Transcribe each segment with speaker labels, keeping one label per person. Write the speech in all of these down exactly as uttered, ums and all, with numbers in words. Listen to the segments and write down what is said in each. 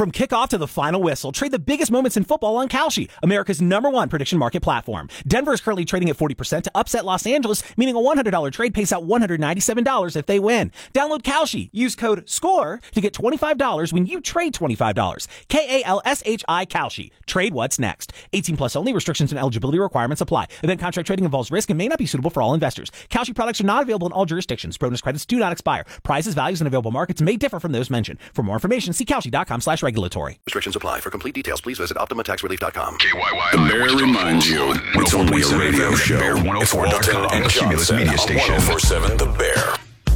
Speaker 1: From kickoff to the final whistle, trade the biggest moments in football on Kalshi, America's number one prediction market platform. Denver is currently trading at forty percent to upset Los Angeles, meaning a one hundred dollars trade pays out one hundred ninety-seven dollars if they win. Download Kalshi. Use code SCORE to get twenty-five dollars when you trade twenty-five dollars. K A L S H I Kalshi. Trade what's next. eighteen plus only. Restrictions and eligibility requirements apply. Event contract trading involves risk and may not be suitable for all investors. Kalshi products are not available in all jurisdictions. Bonus credits do not expire. Prices, values, and available markets may differ from those mentioned. For more information, see Kalshi.com slash regulatory.
Speaker 2: Restrictions apply. For complete details, please visit Optima Tax Relief dot com.
Speaker 3: K Y Y. The Bear reminds you, it's only a radio show. Bear one oh four dot com and Cumulus Media Station.
Speaker 2: one oh four point seven The Bear.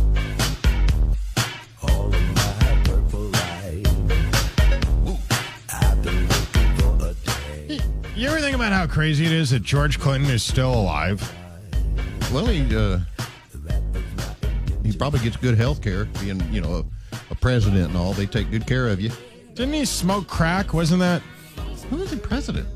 Speaker 4: You ever think about how crazy it is that George Clinton is still alive?
Speaker 5: Well, he uh, he probably gets good health care, being, you know, a, a president and all. They take good care of you.
Speaker 4: Didn't he smoke crack? Wasn't that?
Speaker 5: Who was the president?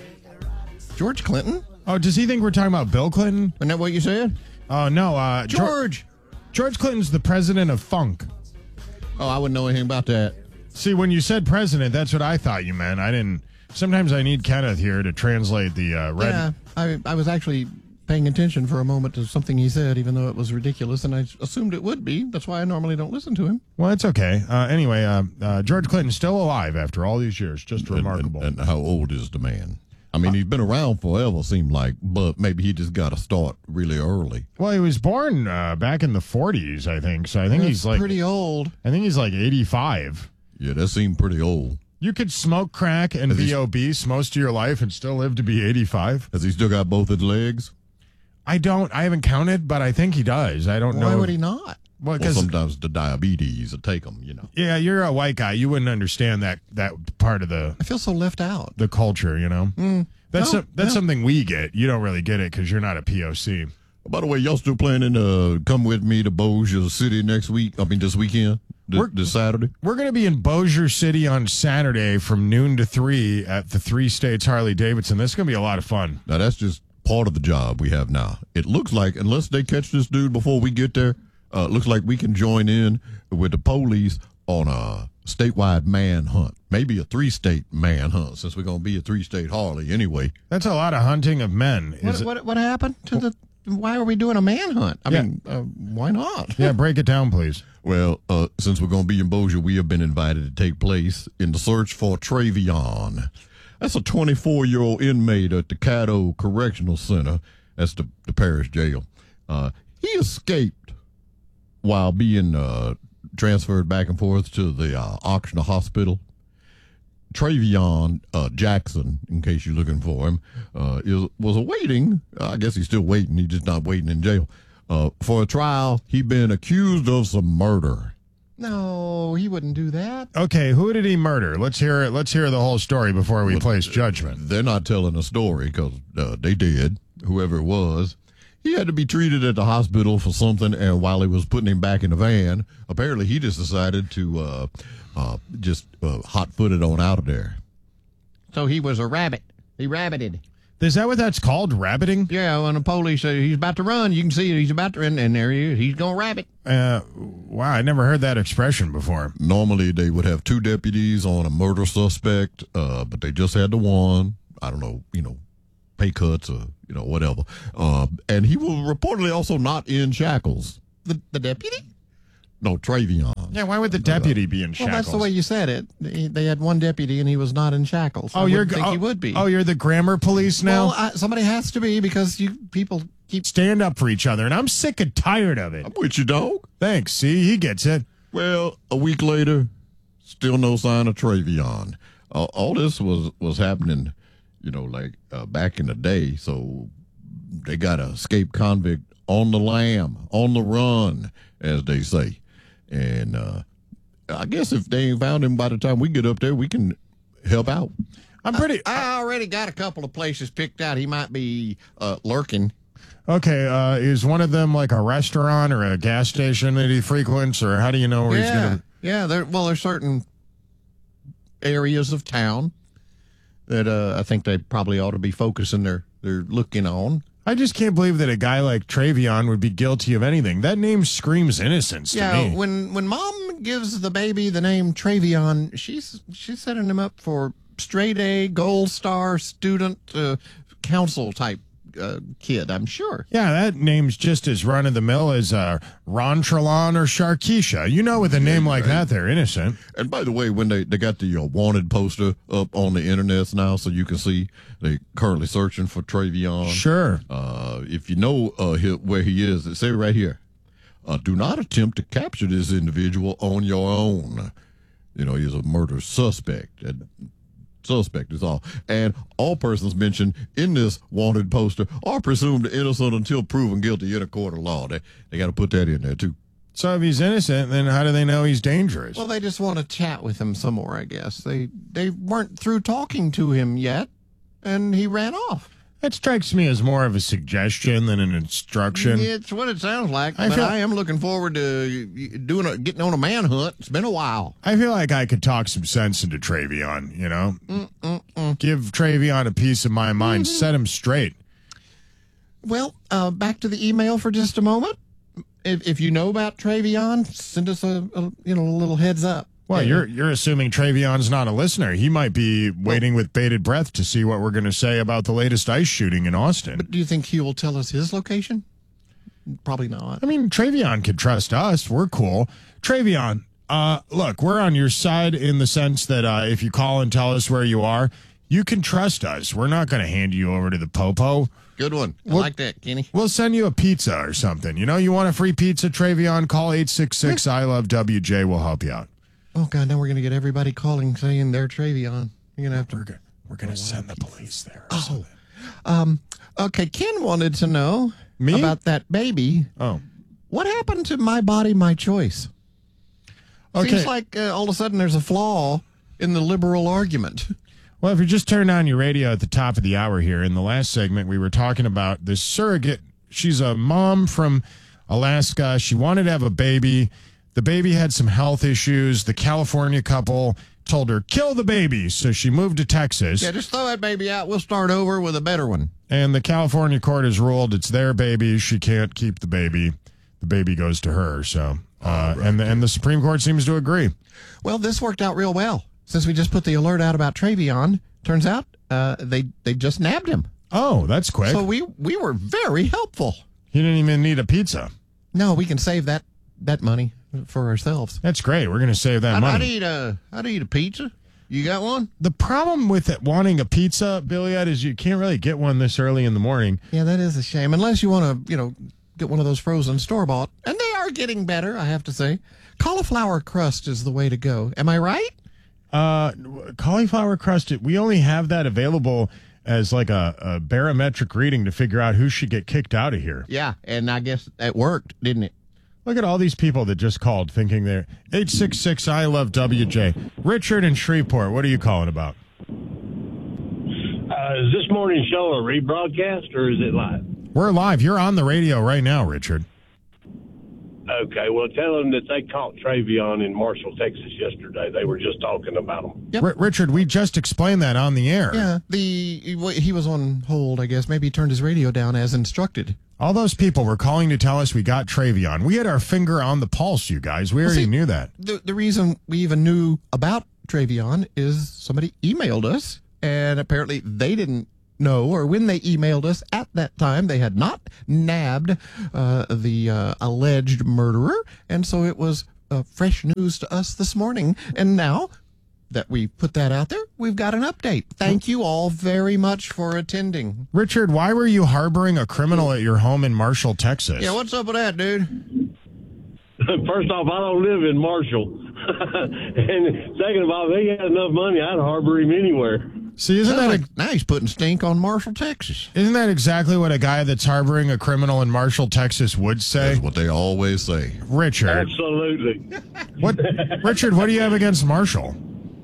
Speaker 5: George Clinton?
Speaker 4: Oh, does he think we're talking about Bill Clinton?
Speaker 5: Isn't that what you said?
Speaker 4: Oh, no. Uh,
Speaker 5: George.
Speaker 4: George Clinton's the president of funk.
Speaker 5: Oh, I wouldn't know anything about that.
Speaker 4: See, when you said president, that's what I thought you meant. I didn't. Sometimes I need Kenneth here to translate the uh, red.
Speaker 5: Yeah, I, I was actually paying attention for a moment to something he said, even though it was ridiculous, and I assumed it would be. That's why I normally don't listen to him.
Speaker 4: Well, it's okay. Uh, anyway, uh, uh, George Clinton's still alive after all these years. Just remarkable.
Speaker 5: And, and, and how old is the man? I mean, uh, he's been around forever, seemed like, but maybe he just got to start really early.
Speaker 4: Well, he was born uh, back in the forties, I think. So I think
Speaker 5: That's
Speaker 4: he's like
Speaker 5: pretty old.
Speaker 4: I think he's like eighty-five.
Speaker 5: Yeah, that seemed pretty old.
Speaker 4: You could smoke crack and
Speaker 5: Has
Speaker 4: be
Speaker 5: he,
Speaker 4: obese most of your life and still live to be eighty-five.
Speaker 5: Has he still got both his legs?
Speaker 4: I don't. I haven't counted, but I think he does. I don't
Speaker 5: Why
Speaker 4: know.
Speaker 5: Why
Speaker 4: if,
Speaker 5: would he not?
Speaker 4: Well,
Speaker 5: Well, sometimes the diabetes will take them, you know.
Speaker 4: Yeah, you're a white guy. You wouldn't understand that that part of the.
Speaker 5: I feel so left out.
Speaker 4: The culture, you know.
Speaker 5: Mm,
Speaker 4: that's
Speaker 5: no,
Speaker 4: a, that's
Speaker 5: no.
Speaker 4: something we get. You don't really get it because you're not a P O C.
Speaker 5: By the way, y'all still planning to come with me to Bossier City next week? I mean, this weekend, this,
Speaker 4: we're,
Speaker 5: this Saturday?
Speaker 4: We're going to be in Bossier City on Saturday from noon to three at the Three States Harley Davidson. This is going to be a lot of fun.
Speaker 5: Now, that's just part of the job we have now. It looks like, unless they catch this dude before we get there, uh, looks like we can join in with the police on a statewide manhunt. Maybe a three-state manhunt, since we're going to be a three-state Harley anyway.
Speaker 4: That's a lot of hunting of men.
Speaker 5: What,
Speaker 4: Is
Speaker 5: what,
Speaker 4: it?
Speaker 5: what happened to the... Why are we doing a manhunt? I
Speaker 4: Yeah.
Speaker 5: mean, uh, why not?
Speaker 4: Yeah, break it down, please.
Speaker 5: Well, uh, since we're going to be in Bossier, we have been invited to take place in the search for Travion. That's a twenty-four-year-old inmate at the Caddo Correctional Center. That's the, the parish jail. Uh, he escaped while being uh, transferred back and forth to the uh, Oxnard Hospital. Travion uh, Jackson, in case you're looking for him, uh, is, was awaiting, I guess he's still waiting, he's just not waiting in jail, uh, for a trial. He'd been accused of some murder. No, he wouldn't do that.
Speaker 4: Okay, who did he murder? Let's hear it. Let's hear the whole story before we
Speaker 5: Well,
Speaker 4: place judgment.
Speaker 5: They're not telling a story because uh, they did, whoever it was. He had to be treated at the hospital for something, and while he was putting him back in the van, apparently he just decided to uh, uh, just uh, hot-footed on out of there. So he was a rabbit. He rabbited.
Speaker 4: Is that what that's called, rabbiting?
Speaker 5: Yeah, when the police say he's about to run, you can see it. He's about to run, and there he is. He's going to rabbit.
Speaker 4: Uh, wow, I never heard that expression before.
Speaker 5: Normally, they would have two deputies on a murder suspect, uh, but they just had the one. I don't know, you know, pay cuts or, you know, whatever. Uh, and he was reportedly also not in shackles. The, the deputy? No, Travion.
Speaker 4: Yeah, why would the deputy be in shackles?
Speaker 5: Well, that's the way you said it. They, they had one deputy, and he was not in shackles.
Speaker 4: Oh,
Speaker 5: I
Speaker 4: you're
Speaker 5: think
Speaker 4: oh,
Speaker 5: he would be.
Speaker 4: Oh, you're the grammar police now?
Speaker 5: Well, I, somebody has to be because you people keep...
Speaker 4: Stand up for each other, and I'm sick and tired of it.
Speaker 5: I'm with you, dog.
Speaker 4: Thanks. See, he gets it.
Speaker 5: Well, a week later, still no sign of Travion. Uh, all this was, was happening, you know, like uh, back in the day. So they got a escaped convict on the lam, on the run, as they say. And uh, I guess if they ain't found him by the time we get up there, we can help out.
Speaker 4: I'm pretty...
Speaker 5: I, I already got a couple of places picked out. He might be uh, lurking.
Speaker 4: Okay, uh, is one of them like a restaurant or a gas station that he frequents, or how do you know where
Speaker 5: yeah,
Speaker 4: he's going to...
Speaker 5: Yeah, there, well, there's certain areas of town that uh, I think they probably ought to be focusing their, their looking on.
Speaker 4: I just can't believe that a guy like Travion would be guilty of anything. That name screams innocence to
Speaker 5: yeah,
Speaker 4: me.
Speaker 5: when when mom gives the baby the name Travion, she's she's setting him up for straight A, gold star student uh, council type uh, kid, I'm sure.
Speaker 4: Yeah, that name's just as run-of-the-mill as uh, Ron Trelon or Sharkeisha. You know, with a name like that, they're innocent.
Speaker 5: And by the way, when they, they got the uh, wanted poster up on the internet now, so you can see they currently searching for Travion.
Speaker 4: Sure.
Speaker 5: Uh, if you know uh, he, where he is, it say right here, uh, do not attempt to capture this individual on your own. You know, he's a murder suspect. And suspect is all. And all persons mentioned in this wanted poster are presumed innocent until proven guilty in a court of law. They, they got to put that in there, too.
Speaker 4: So if he's innocent, then how do they know he's dangerous?
Speaker 5: Well, they just want to chat with him some more, I guess. They they weren't through talking to him yet, and he ran off.
Speaker 4: That strikes me as more of a suggestion than an instruction.
Speaker 5: It's what it sounds like,
Speaker 4: I
Speaker 5: but
Speaker 4: feel-
Speaker 5: I am looking forward to doing a, getting on a manhunt. It's been a while.
Speaker 4: I feel like I could talk some sense into Travion, you know? Mm-mm-mm. Give Travion a piece of my mind, mm-hmm. Set him straight.
Speaker 5: Well, uh, back to the email for just a moment. If, if you know about Travion, send us a, a you know a little heads up.
Speaker 4: Well,
Speaker 5: And-
Speaker 4: you're you're assuming Travion's not a listener. He might be waiting with bated breath to see what we're going to say about the latest ice shooting in Austin.
Speaker 5: But do you think he will tell us his location? Probably not.
Speaker 4: I mean, Travion can trust us. We're cool. Travion, uh, look, we're on your side in the sense that uh, if you call and tell us where you are, you can trust us. We're not going to hand you over to the popo.
Speaker 5: Good one. I
Speaker 4: Well-
Speaker 5: like that, Kenny.
Speaker 4: We'll send you a pizza or something. You know, you want a free pizza, Travion? Call eight six six I love W J. We'll help you out.
Speaker 5: Oh, God, now we're going to get everybody calling saying they're Travion. You're going to have to...
Speaker 4: We're go- we're going to send the police there.
Speaker 5: Oh. Um, okay, Ken wanted to know
Speaker 4: Me?
Speaker 5: about that baby.
Speaker 4: Oh.
Speaker 5: What happened to My Body, My Choice?
Speaker 4: Okay.
Speaker 5: Seems like uh, all of a sudden there's a flaw in the liberal argument.
Speaker 4: Well, if you just turned on your radio at the top of the hour here, in the last segment, we were talking about this surrogate. She's a mom from Alaska. She wanted to have a baby. The baby had some health issues. The California couple told her, kill the baby. So she moved to Texas.
Speaker 5: Yeah, just throw that baby out. We'll start over with a better one.
Speaker 4: And the California court has ruled it's their baby. She can't keep the baby. The baby goes to her. So, uh, and, the, and the Supreme Court seems to agree.
Speaker 5: Well, this worked out real well. Since we just put the alert out about Travion, turns out uh, they they just nabbed him.
Speaker 4: Oh, that's quick.
Speaker 5: So we we were very helpful.
Speaker 4: He didn't even need a pizza.
Speaker 5: No, we can save that that money for ourselves.
Speaker 4: That's great. We're going to save that
Speaker 5: I'd,
Speaker 4: money.
Speaker 5: I'd eat a I'd eat a pizza. You got one?
Speaker 4: The problem with it, wanting a pizza, Billiard, is you can't really get one this early in the morning.
Speaker 5: Yeah, that is a shame. Unless you want to, you know, get one of those frozen store bought, and they are getting better, I have to say. Cauliflower crust is the way to go. Am I right?
Speaker 4: Uh, cauliflower crust, we only have that available as like a, a barometric reading to figure out who should get kicked out of here.
Speaker 5: Yeah, and I guess it worked, didn't it?
Speaker 4: Look at all these people that just called thinking they're eight six six I love W J. Richard in Shreveport, what are you calling about?
Speaker 6: Uh, is this morning show a rebroadcast or is it live?
Speaker 4: We're live. You're on the radio right now, Richard.
Speaker 6: Okay, well, tell them that they caught Travion in Marshall, Texas yesterday. They were just talking about him.
Speaker 5: Yep.
Speaker 4: R- Richard, we just explained that on the air.
Speaker 5: Yeah, the he was on hold, I guess. Maybe he turned his radio down as instructed.
Speaker 4: All those people were calling to tell us we got Travion. We had our finger on the pulse, you guys. We already
Speaker 5: see,
Speaker 4: knew that.
Speaker 5: The, the reason we even knew about Travion is somebody emailed us, and apparently they didn't know, or when they emailed us at that time, they had not nabbed uh, the uh, alleged murderer, and so it was uh, fresh news to us this morning. And now that we put that out there, we've got an update. Thank you all very much for attending.
Speaker 4: Second, why were you harboring a criminal at your home in Marshall, Texas?
Speaker 5: Yeah, what's up with that, dude?
Speaker 6: First off, I don't live in Marshall. And second of all, if he had enough money, I'd harbor him anywhere.
Speaker 4: See, isn't that
Speaker 5: Like,
Speaker 4: a,
Speaker 5: now he's putting stink on Marshall, Texas.
Speaker 4: isn't that exactly what a guy that's harboring a criminal in Marshall, Texas would say?
Speaker 5: That's what they always say.
Speaker 4: Richard,
Speaker 6: Absolutely.
Speaker 4: what? Richard, what do you have against Marshall?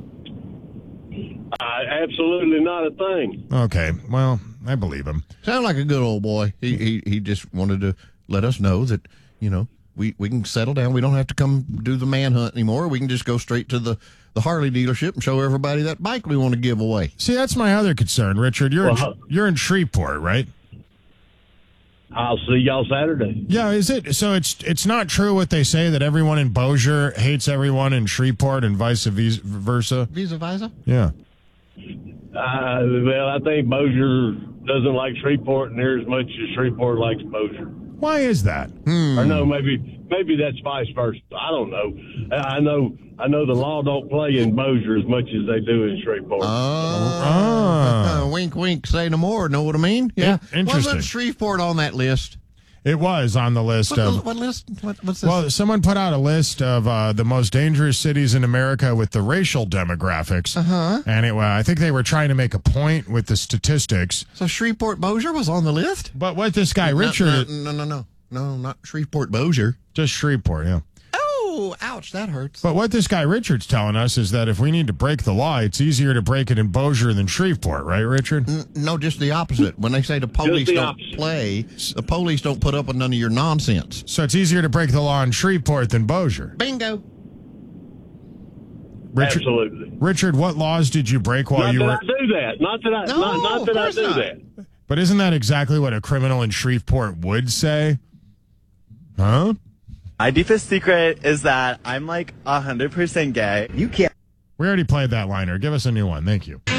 Speaker 6: Uh, absolutely not a thing.
Speaker 4: Okay, well, I believe him.
Speaker 5: Sounds like a good old boy. He he he just wanted to let us know that, you know, we, we can settle down. We don't have to come do the manhunt anymore. We can just go straight to the, the Harley dealership and show everybody that bike we want to give away.
Speaker 4: See, that's my other concern, Richard. You're
Speaker 6: Well,
Speaker 4: in, you're in Shreveport, right?
Speaker 6: I'll see y'all Saturday.
Speaker 4: Yeah, is it? So it's it's not true what they say that everyone in Bossier hates everyone in Shreveport and vice versa?
Speaker 5: Vice versa?
Speaker 4: Yeah.
Speaker 6: Uh, well, I think Bossier doesn't like Shreveport near as much as Shreveport likes Bossier.
Speaker 4: Why is that?
Speaker 6: Hmm. Or no, maybe maybe that's vice versa. I don't know. I know I know the law don't play in Bossier as much as they do in Shreveport.
Speaker 5: Oh,
Speaker 4: Ah.
Speaker 5: uh, wink, wink, say no more. Know what I mean? Yeah.
Speaker 4: Interesting.
Speaker 5: Wasn't Shreveport on that list?
Speaker 4: It was on the list
Speaker 5: What,
Speaker 4: of.
Speaker 5: what list? What, what's this?
Speaker 4: Well, someone put out a list of uh, the most dangerous cities in America with the racial demographics. Uh-huh. And it, well, I think they were trying to make a point with the statistics.
Speaker 5: So Shreveport Bossier was on the list?
Speaker 4: But what this guy,
Speaker 5: No,
Speaker 4: Richard.
Speaker 5: No, no, no, no. No, not Shreveport Bossier.
Speaker 4: Just Shreveport, yeah.
Speaker 5: Oh, ouch, that hurts.
Speaker 4: But what this guy Richard's telling us is that if we need to break the law, it's easier to break it in Bossier than Shreveport, right, Richard?
Speaker 5: N- no, just the opposite. When they say the police
Speaker 6: the
Speaker 5: don't
Speaker 6: opposite.
Speaker 5: play, the police don't put up with none of your nonsense.
Speaker 4: So it's easier to break the law in Shreveport than Bossier.
Speaker 5: Bingo.
Speaker 4: Richard,
Speaker 6: Absolutely.
Speaker 4: Richard, what laws did you break while
Speaker 6: Not
Speaker 4: you
Speaker 6: that
Speaker 4: were?
Speaker 6: I do that. Not that I.
Speaker 5: No,
Speaker 6: not, not
Speaker 5: of
Speaker 6: that I
Speaker 5: course
Speaker 6: do
Speaker 5: not.
Speaker 6: that.
Speaker 4: But isn't that exactly what a criminal in Shreveport would say? Huh?
Speaker 7: My deepest secret is that I'm like one hundred percent gay. You can't.
Speaker 4: We already played that liner. Give us a new one. Thank you.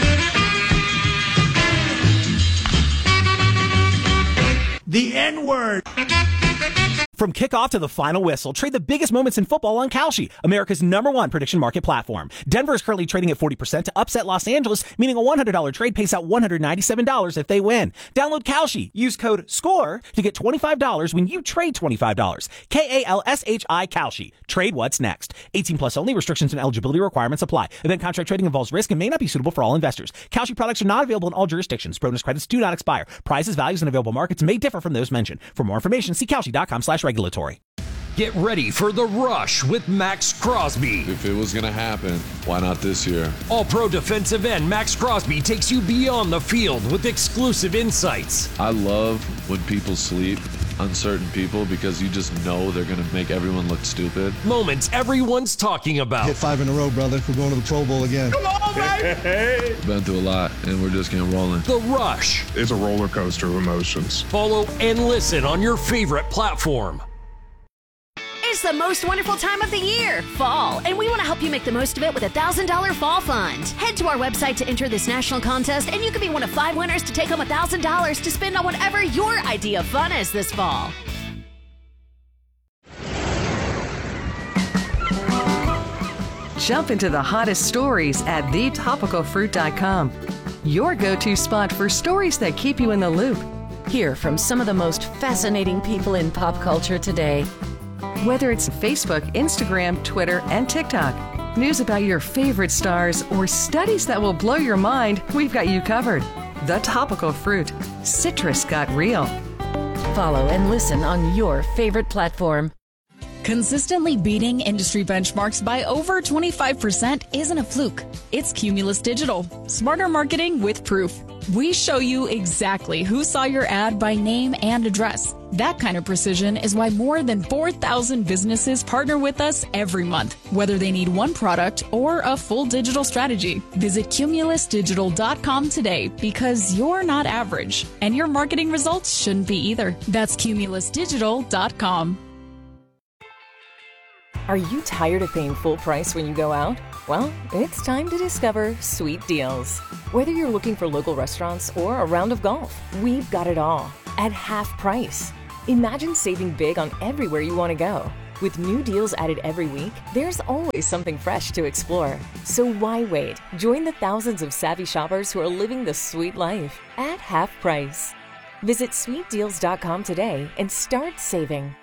Speaker 8: The N-word.
Speaker 1: From kickoff to the final whistle, trade the biggest moments in football on Kalshi, America's number one prediction market platform. Denver is currently trading at forty percent to upset Los Angeles, meaning a one hundred dollars trade pays out one hundred ninety-seven dollars if they win. Download Kalshi. Use code SCORE to get twenty-five dollars when you trade twenty-five dollars. K A L S H I Kalshi. Trade what's next. eighteen plus only. Restrictions and eligibility requirements apply. Event contract trading involves risk and may not be suitable for all investors. Kalshi products are not available in all jurisdictions. Bonus credits do not expire. Prices, values, and available markets may differ from those mentioned. For more information, see Kalshi.com slash regulatory.
Speaker 9: Get ready for The Rush with Max Crosby.
Speaker 10: If it was going to happen, why not this year?
Speaker 9: All-pro defensive end Max Crosby takes you beyond the field with exclusive insights.
Speaker 10: I love when people sleep on certain people because you just know they're going to make everyone look stupid.
Speaker 9: Moments everyone's talking about.
Speaker 11: Hit five in a row, brother. We're going to the Pro Bowl again.
Speaker 9: Come on, baby!
Speaker 10: Been through a lot, and we're just getting rolling.
Speaker 9: The Rush.
Speaker 12: It's a roller coaster of emotions.
Speaker 9: Follow and listen on your favorite platform.
Speaker 13: It's the most wonderful time of the year, fall, and we want to help you make the most of it with a one thousand dollars Fall Fund. Head to our website to enter this national contest, and you could be one of five winners to take home one thousand dollars to spend on whatever your idea of fun is this fall.
Speaker 14: Jump into the hottest stories at the topical fruit dot com. Your go-to spot for stories that keep you in the loop.
Speaker 15: Hear from some of the most fascinating people in pop culture today.
Speaker 14: Whether it's Facebook, Instagram, Twitter, and TikTok, news about your favorite stars, or studies that will blow your mind, we've got you covered. The Topical Fruit. Citrus got real.
Speaker 15: Follow and listen on your favorite platform.
Speaker 16: Consistently beating industry benchmarks by over twenty-five percent isn't a fluke. It's Cumulus Digital. Smarter marketing with proof. We show you exactly who saw your ad by name and address. That kind of precision is why more than four thousand businesses partner with us every month, whether they need one product or a full digital strategy. Visit cumulus digital dot com today because you're not average, and your marketing results shouldn't be either. That's cumulus digital dot com.
Speaker 15: Are you tired of paying full price when you go out? Well, it's time to discover Sweet Deals. Whether you're looking for local restaurants or a round of golf, we've got it all at half price. Imagine saving big on everywhere you want to go. With new deals added every week, there's always something fresh to explore. So why wait? Join the thousands of savvy shoppers who are living the sweet life at half price. Visit sweet deals dot com today and start saving.